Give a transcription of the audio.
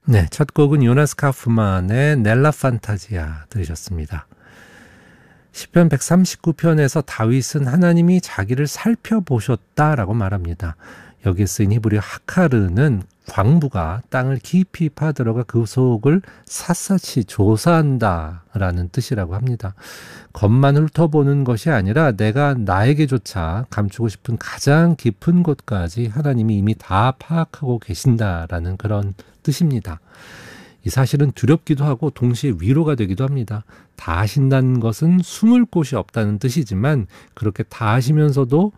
네, 첫 곡은 요나스 카프만의 넬라 판타지아 들으셨습니다. 시편 139편에서 다윗은 하나님이 자기를 살펴보셨다라고 말합니다. 여기에 쓰인 히브리 하카르는 광부가 땅을 깊이 파들어가 그 속을 샅샅이 조사한다라는 뜻이라고 합니다. 겉만 훑어보는 것이 아니라 내가 나에게조차 감추고 싶은 가장 깊은 곳까지 하나님이 이미 다 파악하고 계신다라는 그런 뜻입니다. 이 사실은 두렵기도 하고 동시에 위로가 되기도 합니다. 다 아신다는 것은 숨을 곳이 없다는 뜻이지만 그렇게 다 아시면서도